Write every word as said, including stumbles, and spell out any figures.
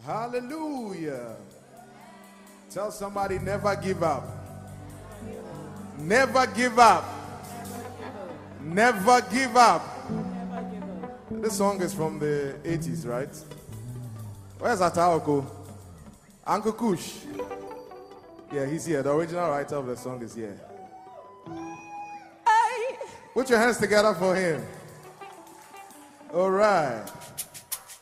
Hallelujah. Tell somebody, never give up. Never give up. Never give up. This song is from the eighties, right? Where's Ataoko? Uncle Kush. Yeah, he's here. The original writer of the song is here. Put your hands together for him. All right.